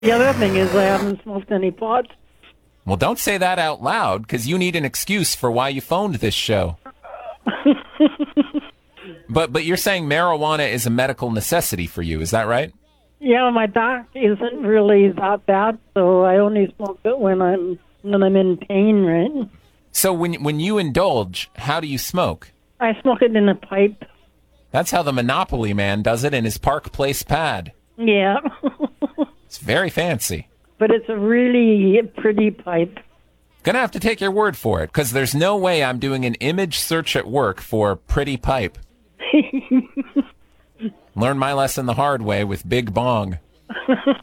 The other thing is I haven't smoked any pot. Well, don't say that out loud, because you need an excuse for why you phoned this show. But you're saying marijuana is a medical necessity for you, is that right? Yeah, my doc isn't really that bad, so I only smoke it when I'm in pain, right? So when you indulge, how do you smoke? I smoke it in a pipe. That's how the Monopoly man does it in his Park Place pad. Yeah. It's very fancy. But it's a really pretty pipe. Gonna have to take your word for it, because there's no way I'm doing an image search at work for pretty pipe. Learn my lesson the hard way with Big Bong.